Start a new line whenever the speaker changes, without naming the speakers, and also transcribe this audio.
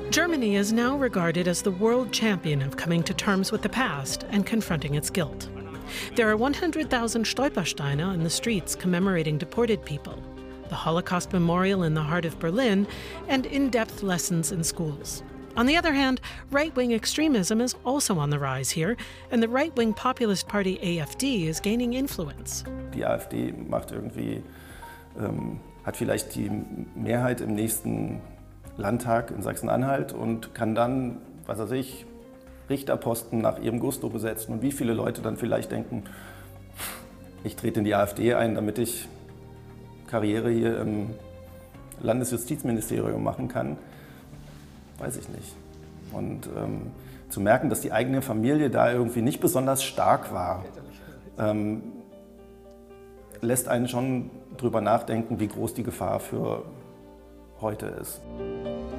Germany is now regarded as the world champion of coming to terms with the past and confronting its guilt. There are 100,000 Stolpersteine on the streets commemorating deported people, the Holocaust Memorial in the heart of Berlin, and in-depth lessons in schools. On the other hand, right-wing extremism is also on the rise here, and the right-wing populist party AfD is gaining influence.
Die AfD hat vielleicht die Mehrheit im nächsten Landtag in Sachsen-Anhalt und kann dann, was weiß ich, Richterposten nach ihrem Gusto besetzen. Und wie viele Leute dann vielleicht denken, ich trete in die AfD ein, damit ich Karriere hier im Landesjustizministerium machen kann, weiß ich nicht. Und zu merken, dass die eigene Familie da irgendwie nicht besonders stark war, lässt einen schon drüber nachdenken, wie groß die Gefahr für heute ist.